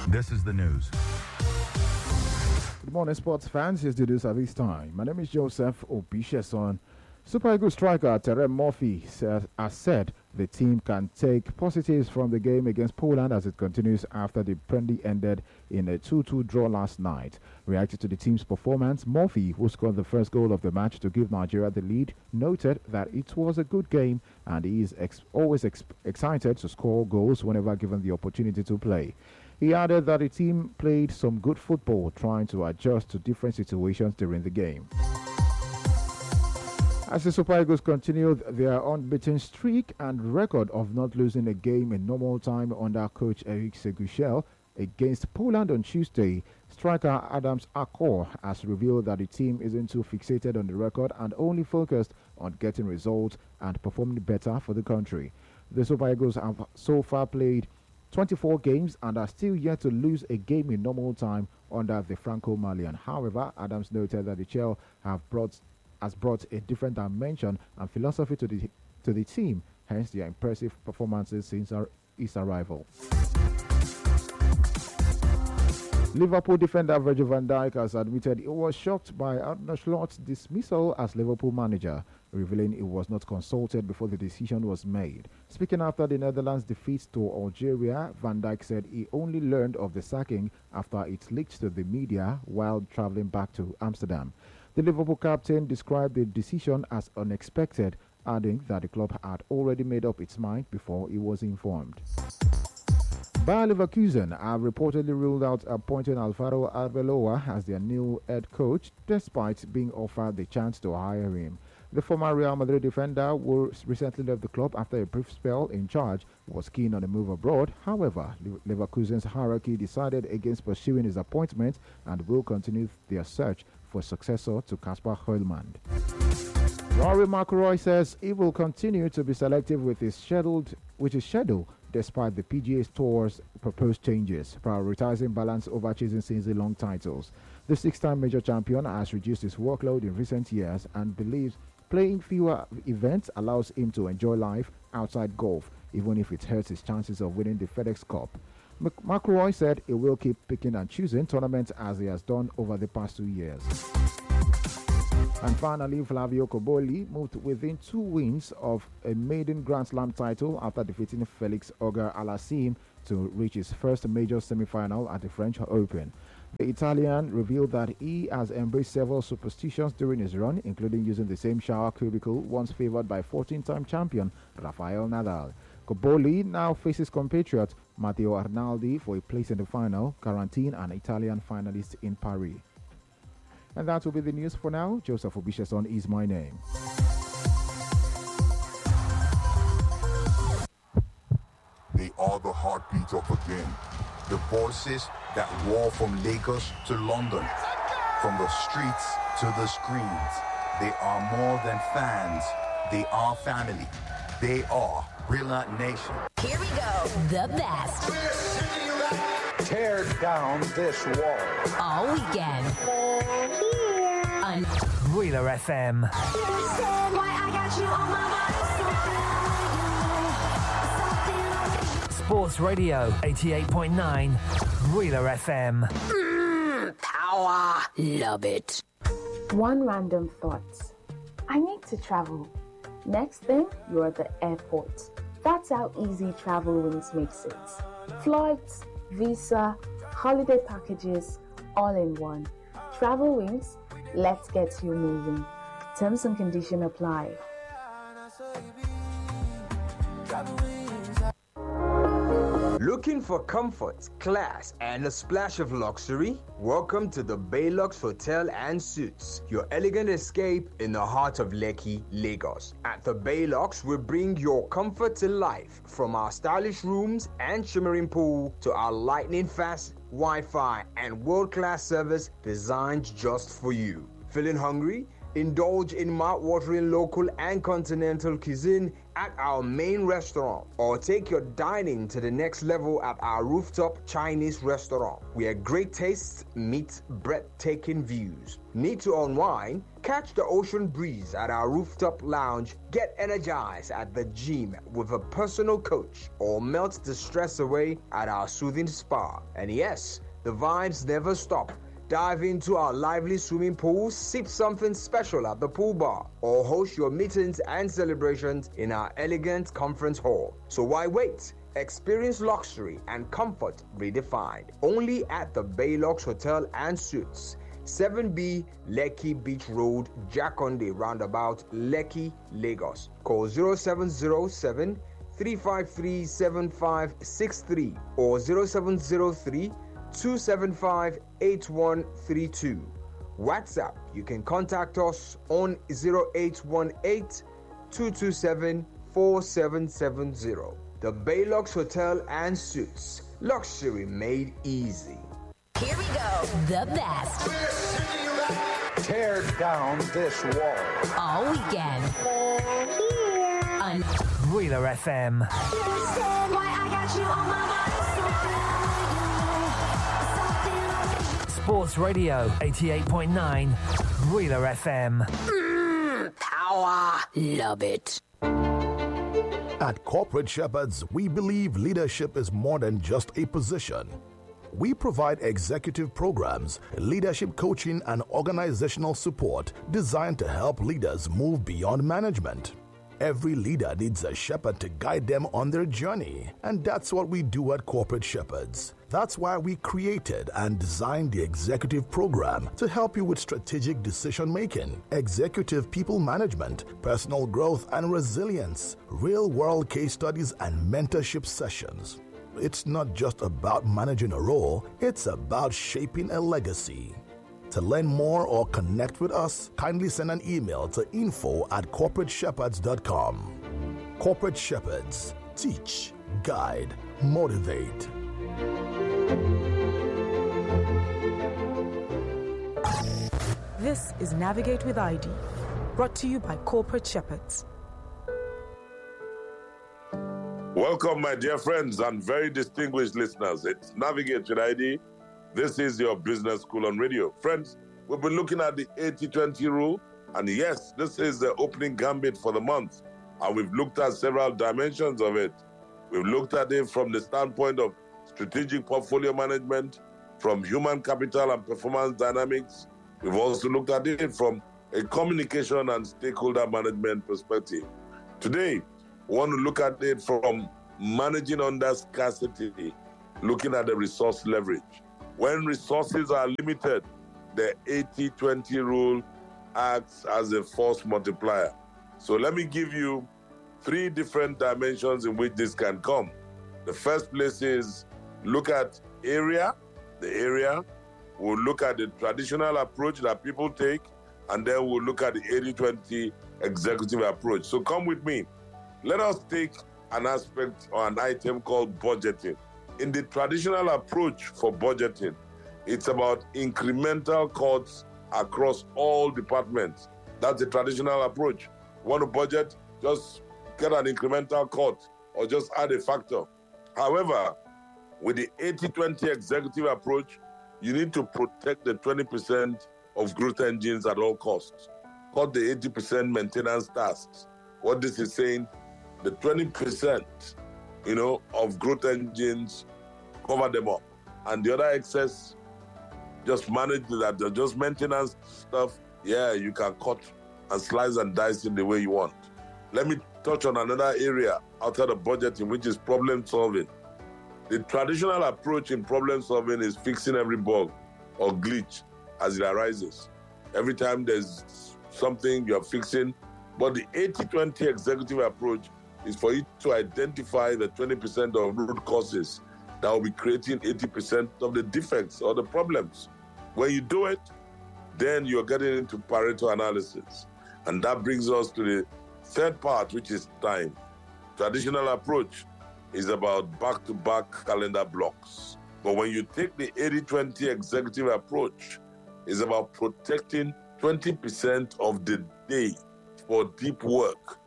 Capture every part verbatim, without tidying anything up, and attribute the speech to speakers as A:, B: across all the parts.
A: This is the news.
B: Good morning, sports fans. Here's the news at this time. My name is Joseph Obisheson. Super Eagles striker Terem Murphy says, has said the team can take positives from the game against Poland as it continues after the friendly ended in a two two draw last night. Reacting to the team's performance, Murphy, who scored the first goal of the match to give Nigeria the lead, noted that it was a good game and he is ex- always ex- excited to score goals whenever given the opportunity to play. He added that the team played some good football, trying to adjust to different situations during the game. As the Super Eagles continued their unbeaten streak and record of not losing a game in normal time under coach Eric Segushel against Poland on Tuesday, striker Adams Akor has revealed that the team isn't too fixated on the record and only focused on getting results and performing better for the country. The Super Eagles have so far played twenty-four games and are still yet to lose a game in normal time under the Franco-Malian. However, Adams noted that the Chel have brought has brought a different dimension and philosophy to the to the team, hence their impressive performances since our, his arrival. Liverpool defender Virgil van Dijk has admitted he was shocked by Arne Slot's dismissal as Liverpool manager, revealing he was not consulted before the decision was made. Speaking after the Netherlands' defeat to Algeria, Van Dijk said he only learned of the sacking after it leaked to the media while travelling back to Amsterdam. The Liverpool captain described the decision as unexpected, adding that the club had already made up its mind before he was informed. Bayer Leverkusen have reportedly ruled out appointing Alvaro Arbeloa as their new head coach, despite being offered the chance to hire him. The former Real Madrid defender, who recently left the club after a brief spell in charge, was keen on a move abroad. However, Leverkusen's hierarchy decided against pursuing his appointment and will continue their search for successor to Kasper Heuvelmann. Rory McIlroy says he will continue to be selective with his scheduled with his schedule despite the P G A Tour's proposed changes, prioritizing balance over chasing season-long titles. The six-time major champion has reduced his workload in recent years and believes playing fewer events allows him to enjoy life outside golf, even if it hurts his chances of winning the FedEx Cup. McIlroy said he will keep picking and choosing tournaments as he has done over the past two years. And finally, Flavio Cobolli moved within two wins of a maiden Grand Slam title after defeating Felix Auger-Aliassime to reach his first major semi-final at the French Open. The Italian revealed that he has embraced several superstitions during his run, including using the same shower cubicle once favored by fourteen-time champion Rafael Nadal. Cobolli now faces compatriot Matteo Arnaldi for a place in the final, guaranteeing an Italian finalist in Paris. And that will be the news for now. Joseph Obisheson is my name.
C: They are the heartbeat of the game. The voices that roar from Lagos to London. From the streets to the screens. They are more than fans. They are family. They are Rilla Nation.
D: Here we go. The best.
E: Tear down this wall.
D: All weekend. On
F: Wheeler F M.
D: Why I got you on my mind.
F: Sports Radio eighty-eight point nine. Wheeler F M.
D: Mm, power. Love it.
G: One random thought. I need to travel. Next thing, you're at the airport. That's how easy Travel Wings makes it. Flights, visa, holiday packages, all in one. Travel Wings, let's get you moving. Terms and conditions apply.
H: Looking for comfort, class, and a splash of luxury? Welcome to the Baylux Hotel and Suites, your elegant escape in the heart of Lekki, Lagos. At the Baylux, we bring your comfort to life, from our stylish rooms and shimmering pool to our lightning-fast Wi-Fi and world-class service designed just for you. Feeling hungry? Indulge in mouth-watering local and continental cuisine at our main restaurant or take your dining to the next level at our rooftop Chinese restaurant, where great tastes meet breathtaking views. Need to unwind? Catch the ocean breeze at our rooftop lounge, get energized at the gym with a personal coach, or melt the stress away at our soothing spa. And yes, the vibes never stop. Dive into our lively swimming pool, sip something special at the pool bar, or host your meetings and celebrations in our elegant conference hall. So why wait? Experience luxury and comfort redefined. Only at the Baylux Hotel and Suites, seven B Lekki Beach Road, Jakonde Roundabout, Lekki, Lagos. Call zero seven zero seven, three five three, seven five six three or zero seven zero three, two seven five, eight one three two. WhatsApp, you can contact us on zero eight one eight, two two seven, four seven seven zero. The Baylux Hotel and Suites. Luxury made easy.
D: Here we go. The best.
E: Tear down this wall.
D: All weekend. On
F: Wheeler F M.
D: Understand why I got you on my mind.
F: Sports Radio eighty-eight point nine. Wheeler F M.
D: Mm, power. Love it.
A: At Corporate Shepherds, we believe leadership is more than just a position. We provide executive programs, leadership coaching, and organizational support designed to help leaders move beyond management. Every leader needs a shepherd to guide them on their journey, and that's what we do at Corporate Shepherds. That's why we created and designed the executive program to help you with strategic decision-making, executive people management, personal growth and resilience, real-world case studies, and mentorship sessions. It's not just about managing a role, it's about shaping a legacy. To learn more or connect with us, kindly send an email to info at corporate shepherds dot com. Corporate Shepherds. Teach, guide, motivate.
I: This is Navigate with I D, brought to you by Corporate Shepherds.
J: Welcome, my dear friends and very distinguished listeners. It's Navigate with I D. This is your business school on radio. Friends, we've been looking at the eighty twenty rule, and yes, this is the opening gambit for the month, and we've looked at several dimensions of it. We've looked at it from the standpoint of strategic portfolio management, from human capital and performance dynamics. We've also looked at it from a communication and stakeholder management perspective. Today, we want to look at it from managing under scarcity, looking at the resource leverage. When resources are limited, the eighty twenty rule acts as a force multiplier. So let me give you three different dimensions in which this can come. The first place is look at area, the area. We'll look at the traditional approach that people take, and then we'll look at the eighty twenty executive approach. So come with me. Let us take an aspect or an item called budgeting. In the traditional approach for budgeting, it's about incremental cuts across all departments. That's the traditional approach. You want to budget, just get an incremental cut or just add a factor. However, with the eighty twenty executive approach, you need to protect the twenty percent of growth engines at all costs. Cut the eighty percent maintenance tasks. What this is saying, the twenty percent, you know, of growth engines, cover them up. And the other excess, just manage that, just maintenance stuff, yeah, you can cut and slice and dice in the way you want. Let me touch on another area outside of budgeting, which is problem solving. The traditional approach in problem solving is fixing every bug or glitch as it arises. Every time there's something you're fixing, but the eighty twenty executive approach is for you to identify the twenty percent of root causes that will be creating eighty percent of the defects or the problems. When you do it, then you're getting into Pareto analysis. And that brings us to the third part, which is time. Traditional approach is about back-to-back calendar blocks. But when you take the eighty twenty executive approach, it's about protecting twenty percent of the day for deep work,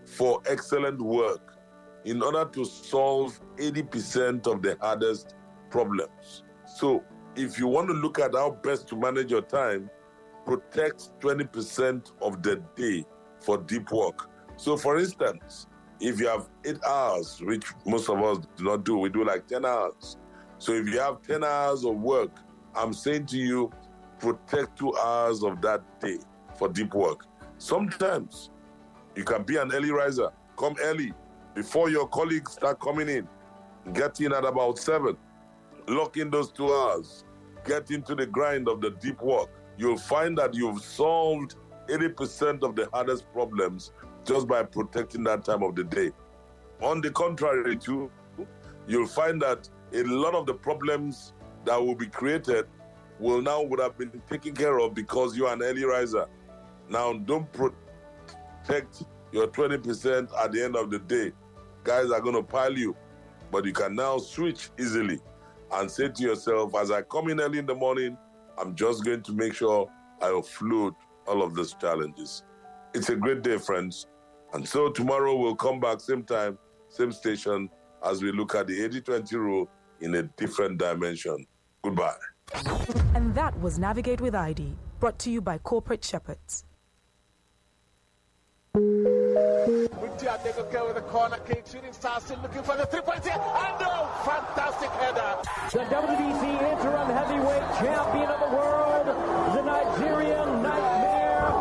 J: for excellent work in order to solve eighty percent of the hardest problems. So if you want to look at how best to manage your time, protect twenty percent of the day for deep work. So for instance, if you have eight hours, which most of us do not do, we do like ten hours. So if you have ten hours of work, I'm saying to you, protect two hours of that day for deep work. Sometimes you can be an early riser. Come early before your colleagues start coming in. Get in at about seven. Lock in those two hours. Get into the grind of the deep work. You'll find that you've solved eighty percent of the hardest problems just by protecting that time of the day. On the contrary, too, you'll find that a lot of the problems that will be created will now would have been taken care of because you're an early riser. Now, don't protect your twenty percent at the end of the day. Guys are going to pile you, but you can now switch easily and say to yourself, as I come in early in the morning, I'm just going to make sure I offload all of these challenges. It's a great day, friends. And so tomorrow we'll come back same time, same station, as we look at the eighty twenty rule in a different dimension. Goodbye.
I: And that was Navigate with I D, brought to you by Corporate Shepherds.
K: Go with the corner kick, shooting star still looking for the three-point here, and oh, fantastic header.
L: The W B C interim heavyweight champion of the world, the Nigerian Nightmare,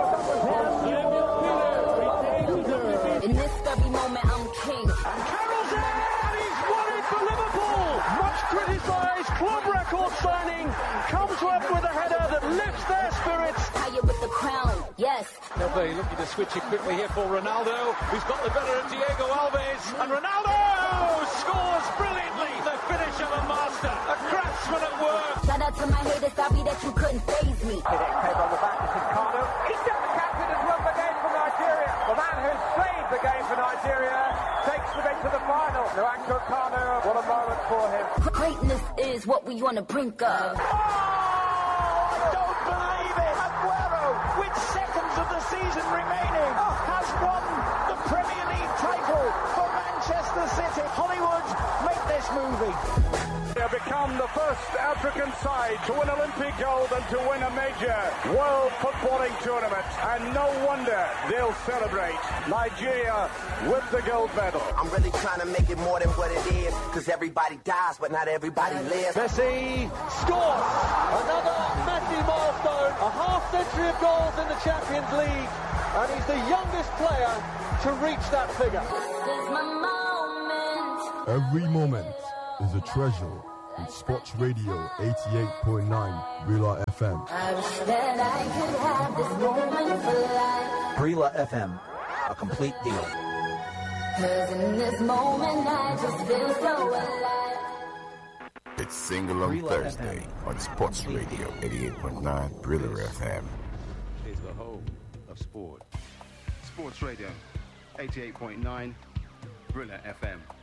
D: in this stubby moment, I'm king.
L: And Carroll's in, and he's won it for Liverpool. Much criticised club record signing comes up with a header that lifts their spirits.
D: Higher with the crown, yes.
L: They're looking to switch it quickly here for Ronaldo, who's got the better of Diego Alves, and Ronaldo scores brilliantly. The finish of a master, a craftsman at work.
D: Shout out to my haters, sorry that you couldn't faze me.
L: Head on the back, this is Kano. He's just the captain and won the game for Nigeria. The man who's played the game for Nigeria takes them into the final. Nwankwo Kano, what a moment for him.
D: Greatness is what we on the brink of.
L: Oh, I don't believe it. Aguero, with seconds of the season remaining, has won the Premier League title for Manchester City. Hollywood, make this movie. They have become the first African side to win Olympic gold and to win a major world footballing tournament. And no wonder they'll celebrate. Nigeria with the gold medal.
M: I'm really trying to make it more than what it is, because everybody dies, but not everybody lives.
L: Messi scores! Another Messi milestone. A half century of goals in the Champions League. And he's the youngest player to reach that figure.
D: This is my moment.
N: Every moment is a treasure with Sports Radio eighty-eight point nine Brila F M.
D: I wish that I could have this moment for life.
O: Brila F M, a complete deal.
D: Cause in this moment I just feel so alive.
P: It's Sing-Along Thursday on Sports Radio eighty-eight point nine Brila F M.
Q: Is the home of sport. Sports Radio eighty-eight point nine Brila F M.